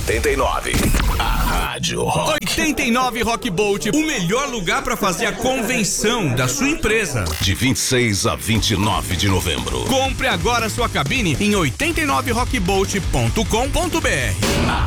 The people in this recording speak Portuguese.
89. A Rádio Rock. 89 Rock Bolt, o melhor lugar para fazer a convenção da sua empresa. De 26 a 29 de novembro. Compre agora sua cabine em 89rockbolt.com.br.